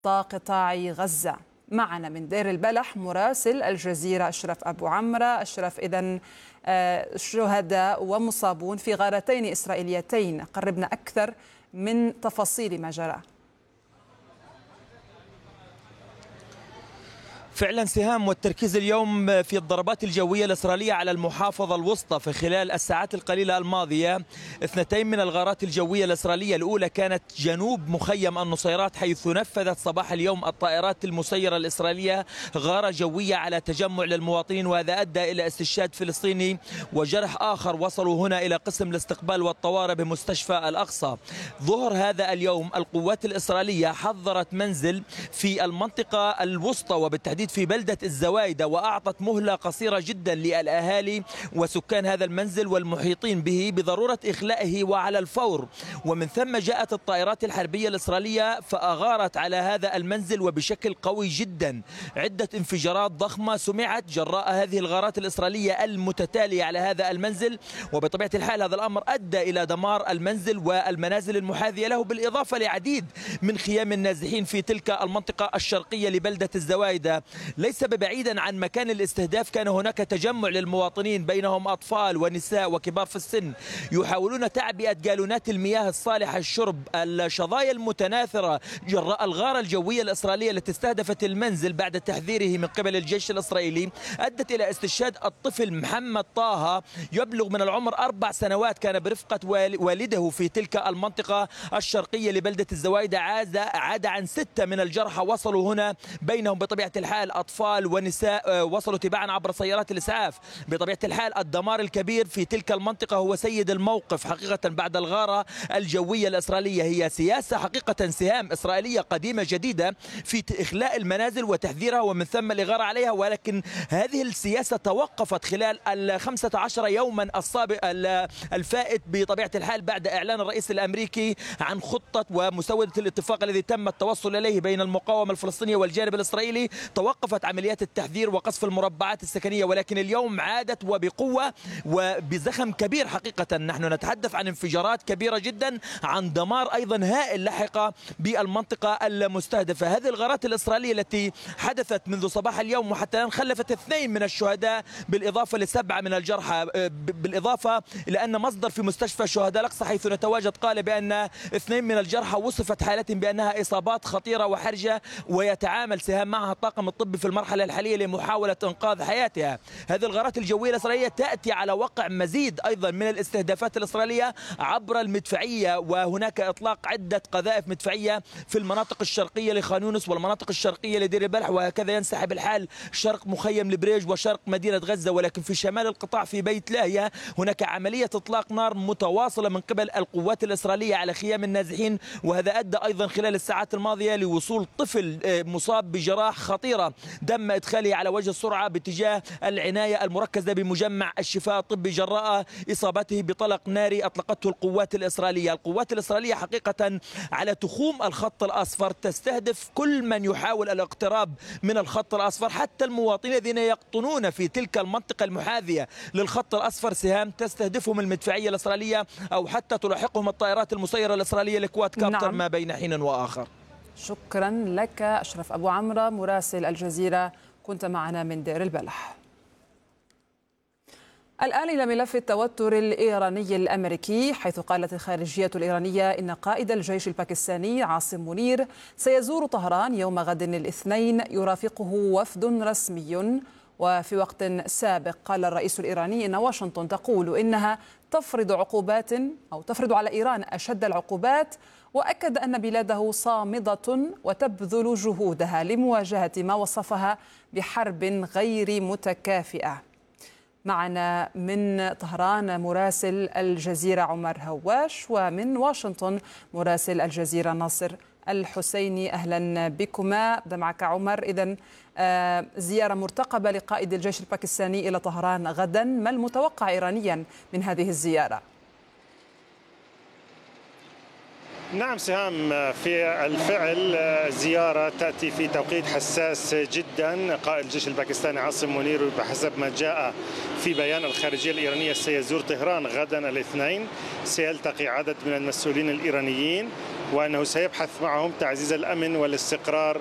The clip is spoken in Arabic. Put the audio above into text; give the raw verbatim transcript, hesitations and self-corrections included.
قطاع غزة. معنا من دير البلح مراسل الجزيرة أشرف أبو عمرة. أشرف، إذن شهداء ومصابون في غارتين إسرائيليتين، قربنا أكثر من تفاصيل ما جرى. فعلا سهام، والتركيز اليوم في الضربات الجوية الإسرائيلية على المحافظة الوسطى. في خلال الساعات القليلة الماضية اثنتين من الغارات الجوية الإسرائيلية، الأولى كانت جنوب مخيم النصيرات، حيث نفذت صباح اليوم الطائرات المسيرة الإسرائيلية غارة جوية على تجمع للمواطنين، وهذا أدى إلى استشهاد فلسطيني وجرح آخر. وصلوا هنا إلى قسم الاستقبال والطوارئ بمستشفى الأقصى. ظهر هذا اليوم القوات الإسرائيلية حظرت منزل في المنطقة الوسطى وبالتحديد في بلدة الزوايدة، وأعطت مهلة قصيرة جدا للأهالي وسكان هذا المنزل والمحيطين به بضرورة إخلائه وعلى الفور. ومن ثم جاءت الطائرات الحربية الإسرائيلية فأغارت على هذا المنزل وبشكل قوي جدا. عدة انفجارات ضخمة سمعت جراء هذه الغارات الإسرائيلية المتتالية على هذا المنزل، وبطبيعة الحال هذا الأمر أدى إلى دمار المنزل والمنازل المحاذية له، بالإضافة لعديد من خيام النازحين في تلك المنطقة الشرقية لبلدة الزوايدة. ليس ببعيدا عن مكان الاستهداف كان هناك تجمع للمواطنين، بينهم أطفال ونساء وكبار في السن، يحاولون تعبئة جالونات المياه الصالحة للشرب. الشظايا المتناثرة جراء الغارة الجوية الإسرائيلية التي استهدفت المنزل بعد تحذيره من قبل الجيش الإسرائيلي أدت إلى استشهاد الطفل محمد طه يبلغ من العمر أربع سنوات، كان برفقة والده في تلك المنطقة الشرقية لبلدة الزوايدة. عاد عاد عن ستة من الجرحى وصلوا هنا، بينهم بطبيعة الحال أطفال ونساء وصلوا تباعا عبر سيارات الإسعاف. بطبيعة الحال الدمار الكبير في تلك المنطقة هو سيد الموقف حقيقة بعد الغارة الجوية الإسرائيلية. هي سياسة حقيقة سهام إسرائيلية قديمة جديدة في إخلاء المنازل وتحذيرها ومن ثم الإغارة عليها، ولكن هذه السياسة توقفت خلال الخمسة عشر يوما السابق الفائت بطبيعة الحال بعد إعلان الرئيس الأمريكي عن خطة ومسودة الاتفاق الذي تم التوصل إليه بين المقاومة الفلسطينية والجانب الإسرائيلي. توقفت عمليات التحذير وقصف المربعات السكنية، ولكن اليوم عادت وبقوة وبزخم كبير. حقيقة نحن نتحدث عن انفجارات كبيرة جدا، عن دمار أيضا هائل لحق بالمنطقة المستهدفة. هذه الغارات الإسرائيلية التي حدثت منذ صباح اليوم وحتى الآن خلفت اثنين من الشهداء بالإضافة لسبعة من الجرحى، بالإضافة إلى أن مصدر في مستشفى شهداء الأقصى حيث نتواجد قال بأن اثنين من الجرحى وصفت حالتهم بأنها إصابات خطيرة وحرجة، ويتعامل سهام معها الطاقم الطبي في المرحلة الحالية لمحاولة إنقاذ حياتها. هذه الغارات الجوية الإسرائيلية تأتي على وقع مزيد أيضا من الاستهدافات الإسرائيلية عبر المدفعية، وهناك إطلاق عدة قذائف مدفعية في المناطق الشرقية لخان يونس والمناطق الشرقية لدير البلح، وهكذا ينسحب الحال شرق مخيم البريج وشرق مدينة غزة. ولكن في شمال القطاع في بيت لاهيا هناك عملية إطلاق نار متواصلة من قبل القوات الإسرائيلية على خيام النازحين، وهذا أدى أيضا خلال الساعات الماضية لوصول طفل مصاب بجراح خطيرة تم إدخاله على وجه السرعة باتجاه العناية المركزة بمجمع الشفاء الطبي جراء إصابته بطلق ناري أطلقته القوات الإسرائيلية. القوات الإسرائيلية حقيقة على تخوم الخط الأصفر تستهدف كل من يحاول الاقتراب من الخط الأصفر، حتى المواطنين الذين يقطنون في تلك المنطقة المحاذية للخط الأصفر سهام تستهدفهم المدفعية الإسرائيلية أو حتى تلاحقهم الطائرات المسيرة الإسرائيلية لكواد كابتر نعم. ما بين حين وآخر. شكرا لك أشرف أبو عمرة مراسل الجزيرة، كنت معنا من دير البلح. الآن إلى ملف التوتر الإيراني الأمريكي، حيث قالت الخارجية الإيرانية إن قائد الجيش الباكستاني عاصم منير سيزور طهران يوم غد الاثنين يرافقه وفد رسمي. وفي وقت سابق قال الرئيس الإيراني إن واشنطن تقول إنها تفرض عقوبات أو تفرض على إيران أشد العقوبات، وأكد أن بلاده صامدة وتبذل جهودها لمواجهة ما وصفها بحرب غير متكافئة. معنا من طهران مراسل الجزيرة عمر هواش، ومن واشنطن مراسل الجزيرة ناصر الحسيني. أهلا بكما. أبدأ معك عمر. إذن زيارة مرتقبة لقائد الجيش الباكستاني إلى طهران غدا، ما المتوقع إيرانيا من هذه الزيارة؟ نعم سهام، في الفعل زيارة تأتي في توقيت حساس جدا. قائد الجيش الباكستاني عاصم منير بحسب ما جاء في بيان الخارجية الإيرانية سيزور طهران غدا الاثنين، سيلتقي عدد من المسؤولين الإيرانيين وأنه سيبحث معهم تعزيز الأمن والاستقرار